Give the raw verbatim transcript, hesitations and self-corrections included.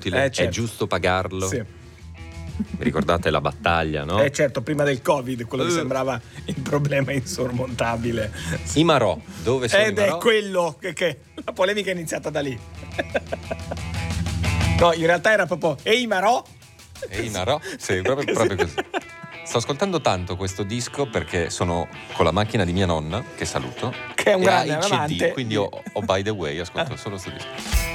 inutile? Eh, certo. È giusto pagarlo? Sì. Vi ricordate la battaglia, no? Eh certo, prima del Covid, quello che Uh. sembrava il problema insormontabile. I Marò, dove sono Ed i è Marò? quello che, che la polemica è iniziata da lì. No, in realtà era proprio Ehi Marò. E i Marò? Sì, proprio, proprio così. Sto ascoltando tanto questo disco perché sono con la macchina di mia nonna, che saluto, Che è un e ha grande i C D, amante. quindi ho, ho By the Way, ascolto solo questo disco.